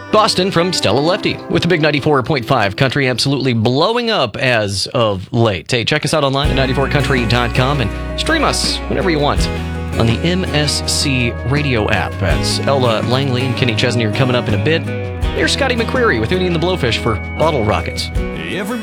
Boston from Stella Lefty with the big 94.5 Country absolutely blowing up as of late. Hey, check us out online at 94country.com and stream us whenever you want on the MSC radio app. That's Ella Langley and Kenny Chesney are coming up in a bit. Here's Scotty McCreery with Hootie and the Blowfish for Bottle Rockets.